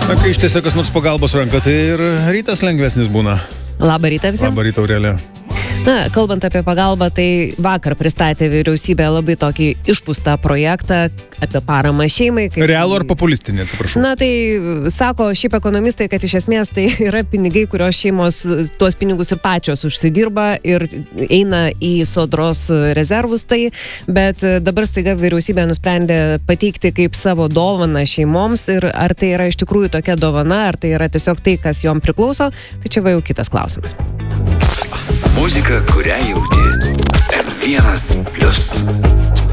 Na, kai ištiesia kas nors pagalbos ranką, tai ir rytas lengvesnis būna. Labą rytą visiems. Labą rytą, Aurelija. Na, kalbant apie pagalbą, tai vakar pristatė vyriausybė labai tokį išpūstą projektą apie paramą šeimai. Realų ar populistinį, atsiprašau? Na, tai sako šiaip ekonomistai, kad iš esmės tai yra pinigai, kurios šeimos tuos pinigus ir pačios užsidirba ir eina į sodros rezervus tai, bet dabar staiga vyriausybė nusprendė pateikti kaip savo dovaną šeimoms ir ar tai yra iš tikrųjų tokia dovana, ar tai yra tiesiog tai, kas jom priklauso, tai čia va jau kitas klausimas. Muzika, kurią jauti. M1+.